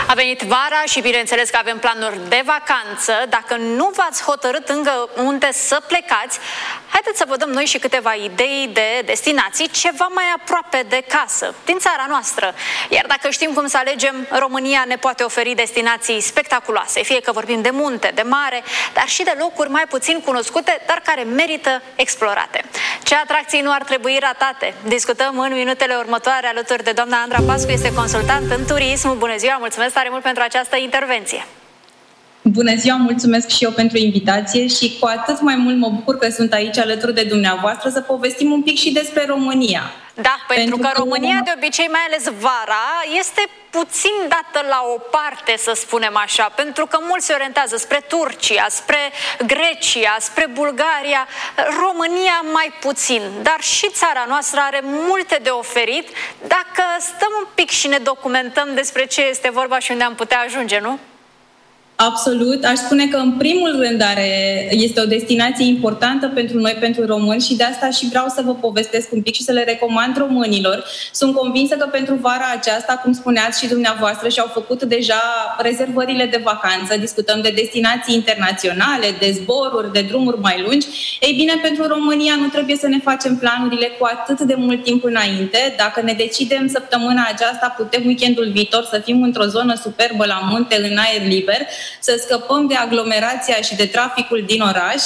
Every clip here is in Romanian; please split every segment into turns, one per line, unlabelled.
A venit vara și bineînțeles că avem planuri de vacanță. Dacă nu v-ați hotărât încă unde să plecați, haideți să vă dăm noi și câteva idei de destinații ceva mai aproape de casă, din țara noastră. Iar dacă știm cum să alegem, România ne poate oferi destinații spectaculoase, fie că vorbim de munte, de mare, dar și de locuri mai puțin cunoscute, dar care merită explorate. Ce atracții nu ar trebui ratate? Discutăm în minutele următoare alături de doamna Andra Pascu, este consultant în turism. Bună ziua, mulțumesc tare mult pentru această intervenție.
Bună ziua, mulțumesc și eu pentru invitație și cu atât mai mult mă bucur că sunt aici alături de dumneavoastră să povestim un pic și despre România.
Da, pentru că România de obicei, mai ales vara, este puțin dată la o parte, să spunem așa, pentru că mulți se orientează spre Turcia, spre Grecia, spre Bulgaria, România mai puțin, dar și țara noastră are multe de oferit dacă stăm un pic și ne documentăm despre ce este vorba și unde am putea ajunge, nu?
Absolut. Aș spune că în primul rând este o destinație importantă pentru noi, pentru români, și de asta și vreau să vă povestesc un pic și să le recomand românilor. Sunt convinsă că pentru vara aceasta, cum spuneați și dumneavoastră, și-au făcut deja rezervările de vacanță, discutăm de destinații internaționale, de zboruri, de drumuri mai lungi. Ei bine, pentru România nu trebuie să ne facem planurile cu atât de mult timp înainte. Dacă ne decidem săptămâna aceasta, putem weekendul viitor să fim într-o zonă superbă la munte, în aer liber, să scăpăm de aglomerația și de traficul din oraș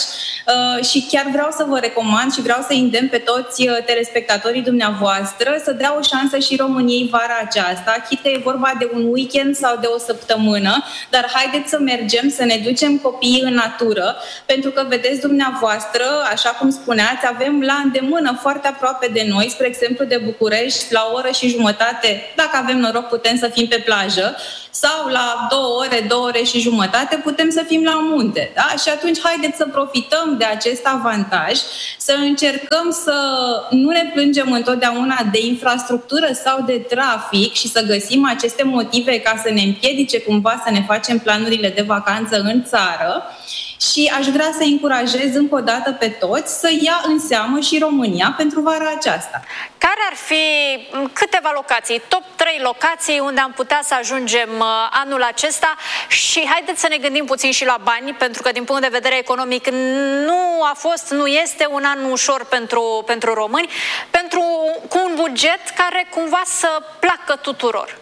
și chiar vreau să vă recomand și vreau să îndemn pe toți telespectatorii dumneavoastră să dea o șansă și României vara aceasta, chit că e vorba de un weekend sau de o săptămână, dar haideți să mergem, să ne ducem copiii în natură, pentru că vedeți dumneavoastră, așa cum spuneați, avem la îndemână foarte aproape de noi, spre exemplu de București, la o oră și jumătate, dacă avem noroc putem să fim pe plajă, sau la 2 ore și jumătate putem să fim la munte. Da? Și atunci haideți să profităm de acest avantaj, să încercăm să nu ne plângem întotdeauna de infrastructură sau de trafic și să găsim aceste motive ca să ne împiedice cumva să ne facem planurile de vacanță în țară. Și aș vrea să încurajez încă o dată pe toți să ia în seamă și România pentru vara aceasta.
Care ar fi câteva locații, top 3 locații unde am putea să ajungem anul acesta? Și haideți să ne gândim puțin și la bani, pentru că din punct de vedere economic nu a fost, nu este un an ușor pentru români, cu un buget care cumva să placă tuturor.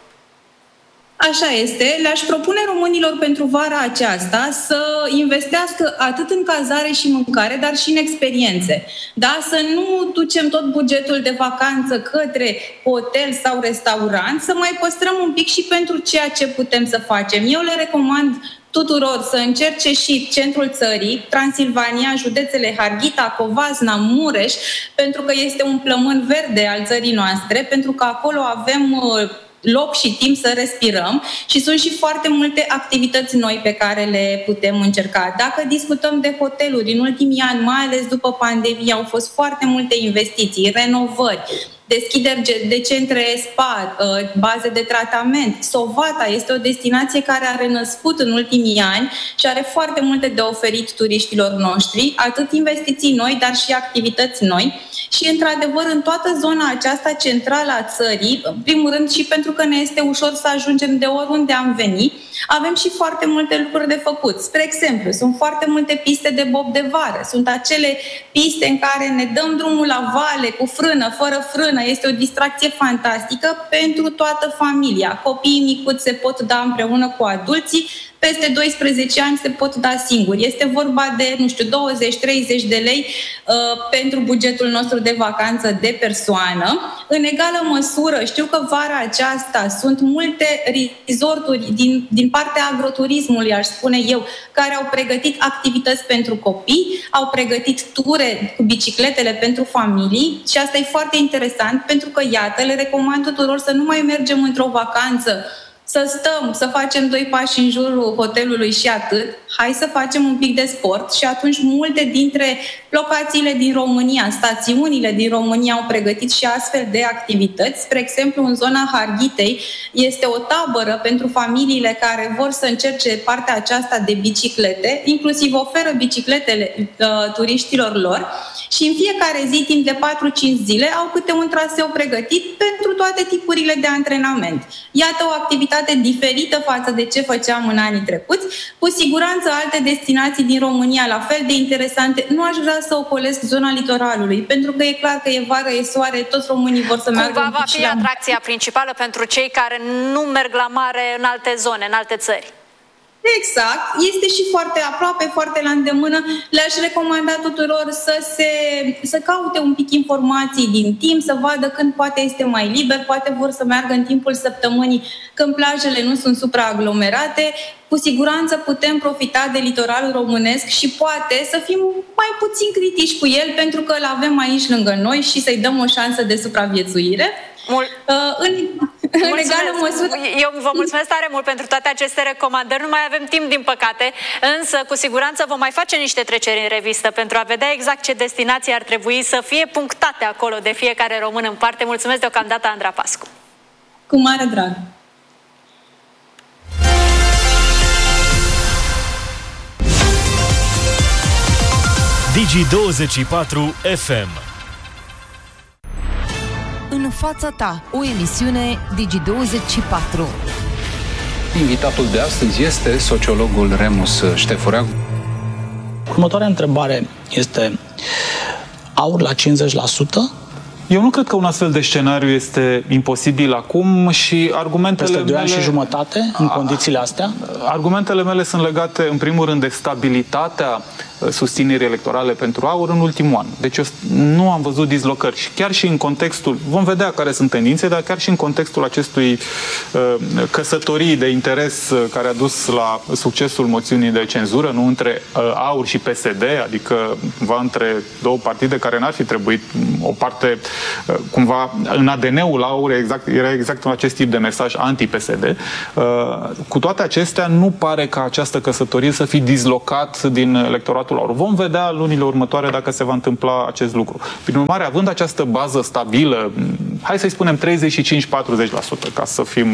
Așa este. Le-aș propune românilor pentru vara aceasta să investească atât în cazare și mâncare, dar și în experiențe. Da? Să nu ducem tot bugetul de vacanță către hotel sau restaurant, să mai păstrăm un pic și pentru ceea ce putem să facem. Eu le recomand tuturor să încerce și centrul țării, Transilvania, județele Harghita, Covasna, Mureș, pentru că este un plămân verde al țării noastre, pentru că acolo avem loc și timp să respirăm și sunt și foarte multe activități noi pe care le putem încerca. Dacă discutăm de hoteluri, în ultimii ani, mai ales după pandemie, au fost foarte multe investiții, renovări, deschideri de centre spa, baze de tratament. Sovata este o destinație care a renăscut în ultimii ani și are foarte multe de oferit turiștilor noștri, atât investiții noi, dar și activități noi. Și, într-adevăr, în toată zona aceasta centrală a țării, în primul rând și pentru că ne este ușor să ajungem de oriunde am venit, avem și foarte multe lucruri de făcut. Spre exemplu, sunt foarte multe piste de bob de vară. Sunt acele piste în care ne dăm drumul la vale, cu frână, fără frână. Este o distracție fantastică pentru toată familia. Copiii micuți se pot da împreună cu adulții, peste 12 ani se pot da singuri. Este vorba de, 20-30 de lei pentru bugetul nostru de vacanță de persoană. În egală măsură, știu că vara aceasta sunt multe resorturi din partea agroturismului, aș spune eu, care au pregătit activități pentru copii, au pregătit ture cu bicicletele pentru familii și asta e foarte interesant pentru că, iată, le recomand tuturor să nu mai mergem într-o vacanță să stăm, să facem 2 pași în jurul hotelului și atât, hai să facem un pic de sport și atunci multe dintre locațiile din România, stațiunile din România au pregătit și astfel de activități. Spre exemplu, în zona Harghitei este o tabără pentru familiile care vor să încerce partea aceasta de biciclete, inclusiv oferă bicicletele turiștilor lor și în fiecare zi, timp de 4-5 zile, au câte un traseu pregătit pentru toate tipurile de antrenament. Iată o activitate diferită față de ce făceam în anii trecuți. Cu siguranță alte destinații din România la fel de interesante. Nu aș vrea să ocolesc zona litoralului, pentru că e clar că e vară, e soare, toți românii vor să meargă.
Cumva va fi atracția principală pentru cei care nu merg la mare în alte zone, în alte țări.
Exact. Este și foarte aproape, foarte la îndemână. Le-aș recomanda tuturor să caute un pic informații din timp, să vadă când poate este mai liber, poate vor să meargă în timpul săptămânii când plajele nu sunt supraaglomerate. Cu siguranță putem profita de litoralul românesc și poate să fim mai puțin critici cu el, pentru că îl avem aici lângă noi și să-i dăm o șansă de supraviețuire. În egală măsură.
Eu vă mulțumesc tare mult pentru toate aceste recomandări. Nu mai avem timp, din păcate, însă cu siguranță vom mai face niște treceri în revistă pentru a vedea exact ce destinații ar trebui să fie punctate acolo de fiecare român în parte. Mulțumesc deocamdată, Andra Pascu.
Cu mare drag.
Digi24 FM.
În fața ta, o emisiune Digi24.
Invitatul de astăzi este sociologul Remus Ștefurea.
Următoarea întrebare este: aur la 50%?
Eu nu cred că un astfel de scenariu este imposibil acum și argumentele
peste 2 ani și jumătate, în condițiile astea?
Argumentele mele sunt legate, în primul rând, de stabilitatea susținerii electorale pentru aur în ultimul an. Deci eu nu am văzut dislocări. Și chiar și în contextul, vom vedea care sunt tendințe, dar chiar și în contextul acestui căsătorii de interes care a dus la succesul moțiunii de cenzură, nu între aur și PSD, adică cumva între două partide care n-ar fi trebuit, o parte cumva în ADN-ul aur era exact un acest tip de mesaj anti-PSD. Cu toate acestea, nu pare ca această căsătorie să fie dislocat din electoratul aur. Vom vedea lunile următoare dacă se va întâmpla acest lucru. Prin urmare, având această bază stabilă, hai să-i spunem 35-40%, ca să fim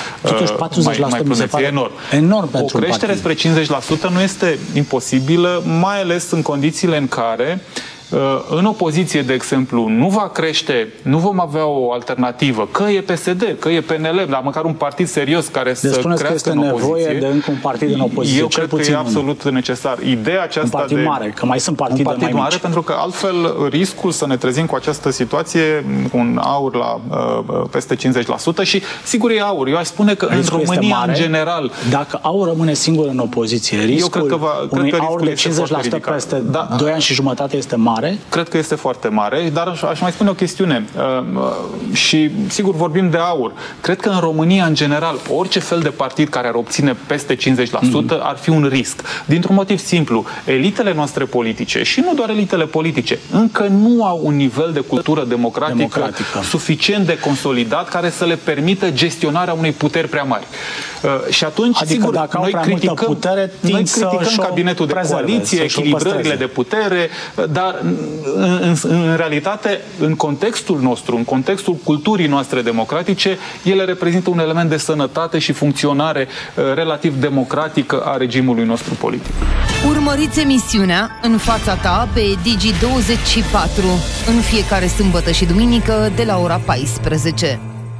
mai prudenți. E enorm.
Enorm
o creștere spre 50% nu este imposibilă, mai ales în condițiile în care în opoziție, de exemplu, nu va crește, nu vom avea o alternativă, că e PSD, că e PNL, dar măcar un partid serios care să crească în opoziție.
Nevoie de încă un partid în opoziție.
Eu cred că e absolut necesar. Ideea aceasta
un partid mare, că mai sunt partide mai mici.
Mare, pentru că altfel riscul să ne trezim cu această situație, un aur la peste 50% și sigur e aur. Eu aș spune că riscul în România, mare, în general...
Dacă aur rămâne singur în opoziție, riscul unui aur de 50% peste 2 ani și jumătate este mare.
Cred că este foarte mare, dar aș mai spune o chestiune și sigur vorbim de aur. Cred că în România, în general, orice fel de partid care ar obține peste 50% ar fi un risc. Dintr-un motiv simplu, elitele noastre politice și nu doar elitele politice, încă nu au un nivel de cultură democratică suficient de consolidat care să le permită gestionarea unei puteri prea mari. Și atunci,
adică
sigur,
dacă
noi criticăm cabinetul de coaliție, echilibrările de putere, dar în realitate, în contextul nostru, în contextul culturii noastre democratice, ele reprezintă un element de sănătate și funcționare relativ democratică a regimului nostru politic.
Urmăriți emisiunea În fața ta pe Digi24 în fiecare sâmbătă și duminică de la ora 14.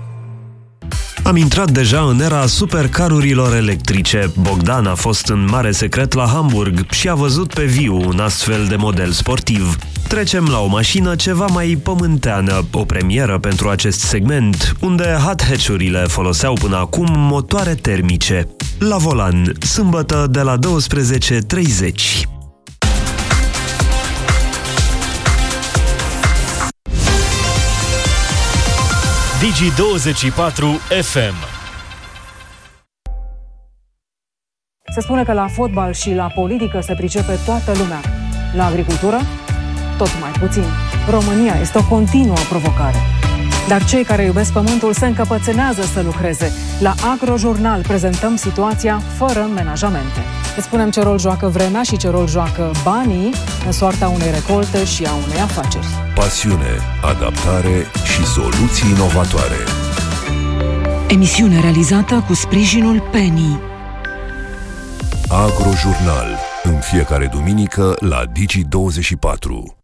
Am intrat deja în era supercarurilor electrice. Bogdan a fost în mare secret la Hamburg și a văzut pe viu un astfel de model sportiv. Trecem la o mașină ceva mai pământeană, o premieră pentru acest segment, unde hot hatch-urile foloseau până acum motoare termice. La volan, sâmbătă de la 12:30. Digi24 FM.
Se spune că la fotbal și la politică se pricepe toată lumea. La agricultură, tot mai puțin. România este o continuă provocare. Dar cei care iubesc pământul se încăpățânează să lucreze. La Agrojurnal prezentăm situația fără menajamente. Îți spunem ce rol joacă vremea și ce rol joacă banii în soarta unei recolte și a unei afaceri.
Pasiune, adaptare și soluții inovatoare.
Emisiune realizată cu sprijinul Penny.
Agrojurnal, în fiecare duminică la Digi24.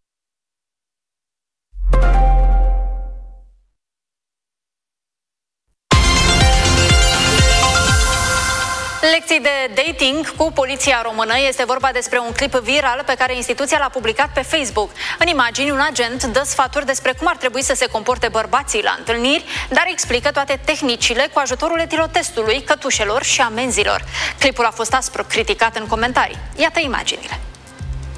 Lecții de dating cu poliția română. Este vorba despre un clip viral pe care instituția l-a publicat pe Facebook. În imagini, un agent dă sfaturi despre cum ar trebui să se comporte bărbații la întâlniri, dar explică toate tehnicile cu ajutorul etilotestului, cătușelor și amenzilor. Clipul a fost aspru criticat în comentarii. Iată imaginile.